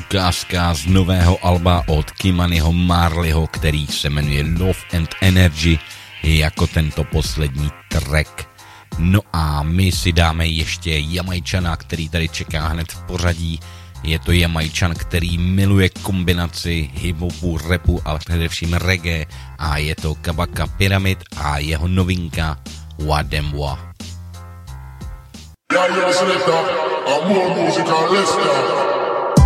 ukázka z nového alba od Kimaniho Marleyho, který se jmenuje Love and Energy, jako tento poslední track. No a my si dáme ještě Jamajčana, který tady čeká hned v pořadí. Je to Jamajčan, který miluje kombinaci hip-hopu, rapu, ale především reggae, a je to Kabaka Pyramid a jeho novinka Wademwa. Yeah, selector, more music and less